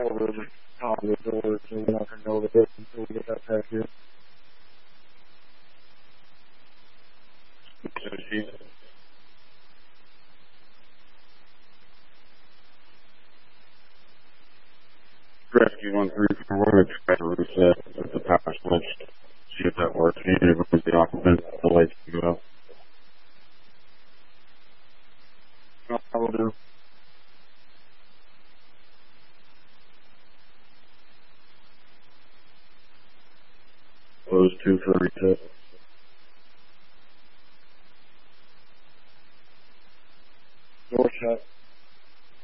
over the top of the door, so we're not going to know the hit until we get that back here. Rescue 134, try to reset with the power switch. See if that works. And if it was the occupant, the lights can go out. I will do. Close 2 for reset.